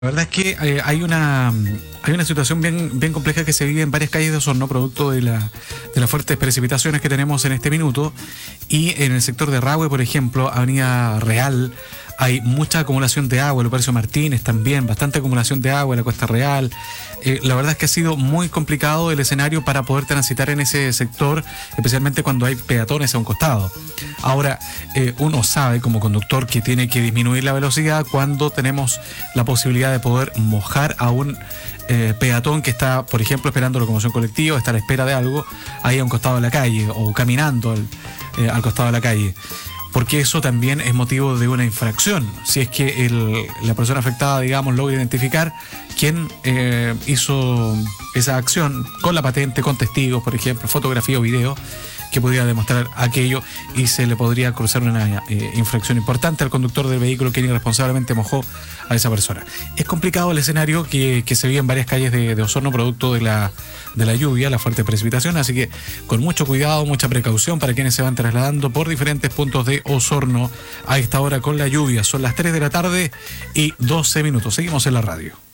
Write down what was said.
La verdad es que hay una situación bien compleja que se vive en varias calles de Osorno, producto de las fuertes precipitaciones que tenemos en este minuto. Y en el sector de Rahue, por ejemplo, Avenida Real, hay mucha acumulación de agua. Lupercio Martínez también, bastante acumulación de agua en la Costa Real. La verdad es que ha sido muy complicado el escenario para poder transitar en ese sector, especialmente cuando hay peatones a un costado. Ahora, uno sabe como conductor que tiene que disminuir la velocidad cuando tenemos la posibilidad de poder mojar a un peatón que está, por ejemplo, esperando locomoción colectiva, está a la espera de algo, ahí a un costado de la calle o caminando al costado de la calle. Porque eso también es motivo de una infracción. Si es que la persona afectada, digamos, logra identificar quién hizo esa acción con la patente, con testigos, por ejemplo, fotografía o video, que pudiera demostrar aquello y se le podría cruzar una infracción importante al conductor del vehículo que irresponsablemente mojó a esa persona. Es complicado el escenario que se vive en varias calles de Osorno producto de la lluvia, la fuerte precipitación, así que con mucho cuidado, mucha precaución para quienes se van trasladando por diferentes puntos de Osorno a esta hora con la lluvia. Son las 3 de la tarde y 12 minutos. Seguimos en la radio.